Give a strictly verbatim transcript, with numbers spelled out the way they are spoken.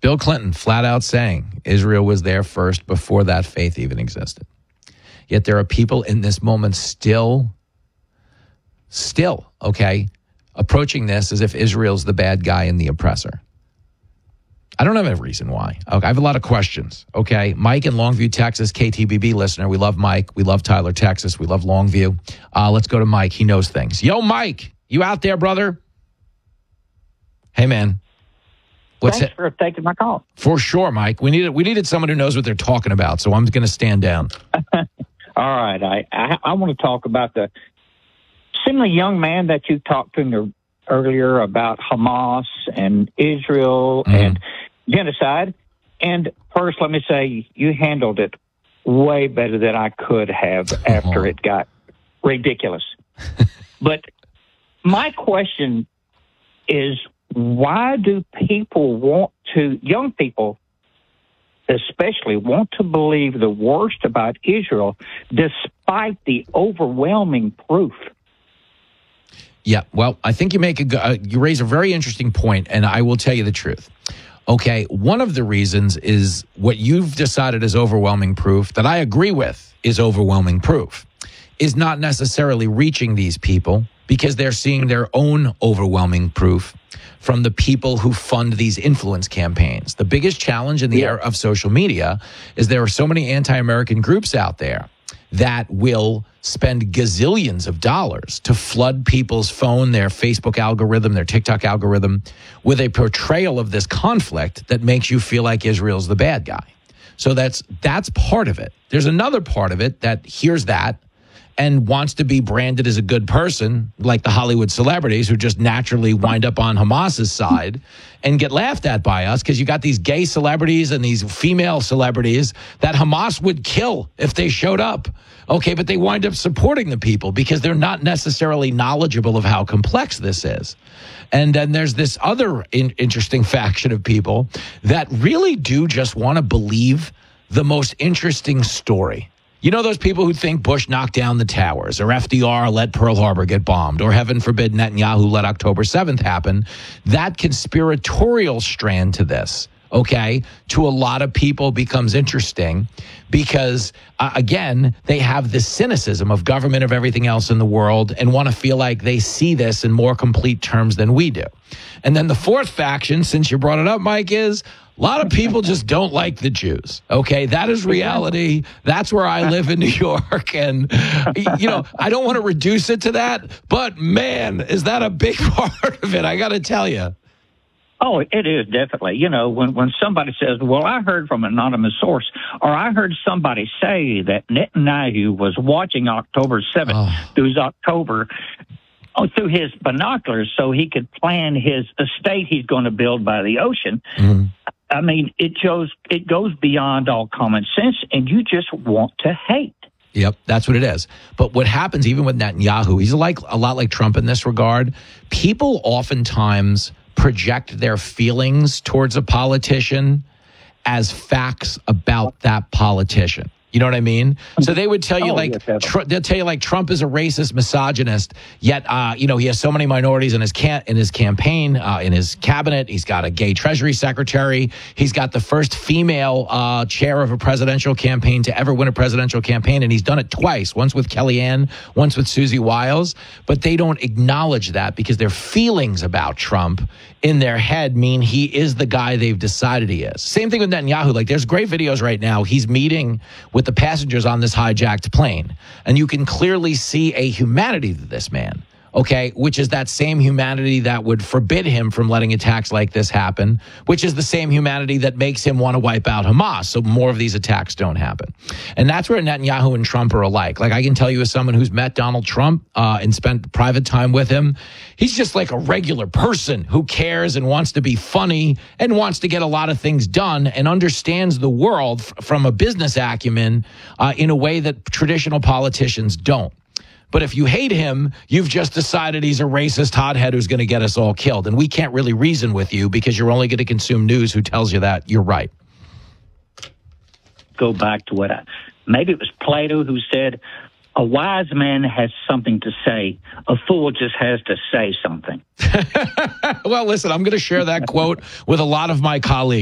Bill Clinton flat out saying Israel was there first before that faith even existed. Yet there are people in this moment still, still, okay, approaching this as if Israel's the bad guy and the oppressor. I don't have a reason why. Okay, I have a lot of questions, okay? Mike in Longview, Texas, K T B B listener. We love Mike. We love Tyler, Texas. We love Longview. Uh, let's go to Mike. He knows things. Yo, Mike, you out there, brother? Hey, man. What's Thanks it? for taking my call. For sure, Mike. We needed we needed someone who knows what they're talking about, so I'm going to stand down. All right. I, I, I want to talk about the similar young man that you talked to the, earlier about Hamas and Israel mm-hmm. and genocide. And first, let me say, you handled it way better than I could have after oh. it got ridiculous. But my question is, why do people want to, young people especially, want to believe the worst about Israel despite the overwhelming proof? Yeah, well, I think you make a uh, you raise a very interesting point, and I will tell you the truth. Okay, one of the reasons is what you've decided is overwhelming proof that I agree with is overwhelming proof is not necessarily reaching these people because they're seeing their own overwhelming proof from the people who fund these influence campaigns. The biggest challenge in the yeah. era of social media is there are so many anti-American groups out there that will spend gazillions of dollars to flood people's phone, their Facebook algorithm, their TikTok algorithm, with a portrayal of this conflict that makes you feel like Israel's the bad guy. So that's that's part of it. There's another part of it that hears that and wants to be branded as a good person, like the Hollywood celebrities who just naturally wind up on Hamas's side and get laughed at by us because you got these gay celebrities and these female celebrities that Hamas would kill if they showed up. Okay, but they wind up supporting the people because they're not necessarily knowledgeable of how complex this is. And then there's this other in- interesting faction of people that really do just want to believe the most interesting story. You know those people who think Bush knocked down the towers or F D R let Pearl Harbor get bombed or heaven forbid Netanyahu let October seventh happen? That conspiratorial strand to this, okay, to a lot of people becomes interesting because, uh, again, they have this cynicism of government of everything else in the world and want to feel like they see this in more complete terms than we do. And then the fourth faction, since you brought it up, Mike, is a lot of people just don't like the Jews. Okay, that is reality. That's where I live in New York. And, you know, I don't want to reduce it to that. But, man, is that a big part of it? I got to tell you. Oh, it is definitely. You know, when, when somebody says, well, I heard from an anonymous source, or I heard somebody say that Netanyahu was watching October seventh oh. through October oh, through his binoculars so he could plan his estate he's going to build by the ocean. Mm-hmm. I mean, it goes it goes beyond all common sense, and you just want to hate. Yep, that's what it is. But what happens, even with Netanyahu, he's like a lot like Trump in this regard. People oftentimes project their feelings towards a politician as facts about that politician. You know what I mean? So they would tell you, oh, like, yes, tr- they'll tell you, like, Trump is a racist misogynist, yet, uh, you know, he has so many minorities in his can- in his campaign, uh, in his cabinet. He's got a gay treasury secretary. He's got the first female uh, chair of a presidential campaign to ever win a presidential campaign, and he's done it twice, once with Kellyanne, once with Susie Wiles. But they don't acknowledge that because their feelings about Trump in their head mean he is the guy they've decided he is. Same thing with Netanyahu. Like, there's great videos right now. He's meeting with the passengers on this hijacked plane, and you can clearly see a humanity to this man, okay, which is that same humanity that would forbid him from letting attacks like this happen, which is the same humanity that makes him want to wipe out Hamas so more of these attacks don't happen. And that's where Netanyahu and Trump are alike. Like, I can tell you as someone who's met Donald Trump uh, and spent private time with him, he's just like a regular person who cares and wants to be funny and wants to get a lot of things done and understands the world f- from a business acumen uh, in a way that traditional politicians don't. But if you hate him, you've just decided he's a racist hothead who's going to get us all killed. And we can't really reason with you because you're only going to consume news who tells you that you're right. Go back to what I, maybe it was Plato who said, a wise man has something to say. A fool just has to say something. Well, listen, I'm going to share that quote with a lot of my colleagues.